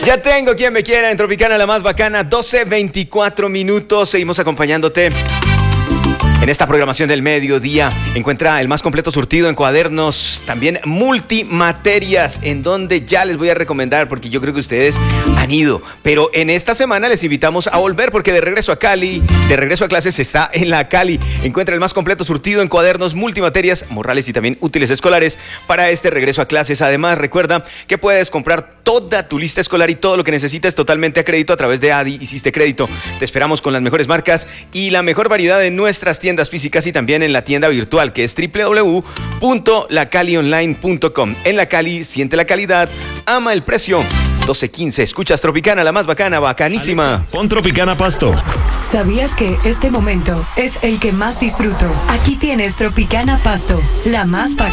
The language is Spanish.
Ya tengo quien me quiera en Tropicana, la más bacana, 12:24 minutos. Seguimos acompañándote en esta programación del mediodía. Encuentra el más completo surtido en cuadernos, también multimaterias, en donde ya les voy a recomendar, porque yo creo que ustedes han ido. Pero en esta semana les invitamos a volver, porque de regreso a Cali, de regreso a clases, está en la Cali. Encuentra el más completo surtido en cuadernos, multimaterias, morrales y también útiles escolares para este regreso a clases. Además, recuerda que puedes comprar toda tu lista escolar y todo lo que necesites totalmente a crédito a través de Adi y Siste Crédito. Te esperamos con las mejores marcas y la mejor variedad en nuestras tiendas físicas y también en la tienda virtual, que es www.lacalionline.com. En La Cali, siente la calidad, ama el precio. 12:15, escuchas Tropicana, la más bacana, bacanísima. Alexa, pon Tropicana Pasto. ¿Sabías que este momento es el que más disfruto? Aquí tienes Tropicana Pasto, la más bacana.